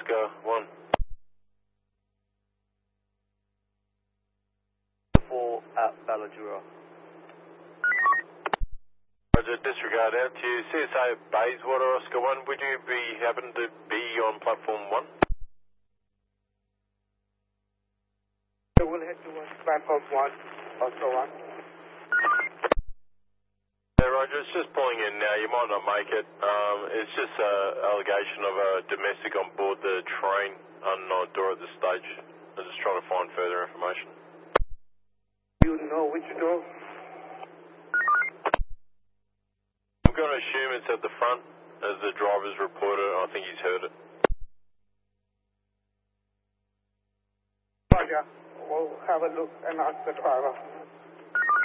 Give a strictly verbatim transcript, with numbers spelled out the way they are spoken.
Oscar one. four at Ballajura. Roger, disregard out to you. C S A Bayswater, Oscar one. Would you be happen to be on platform one? We'll head towards platform one, Oscar one. Yeah, Roger, it's just pulling in now. You might not make it. Um, it's just an allegation of a domestic on board the train on uh, door at this stage. I'm just trying to find further information. You know which door? I'm going to assume it's at the front, as the driver's reported. I think he's heard it. Roger. We'll have a look and ask the driver.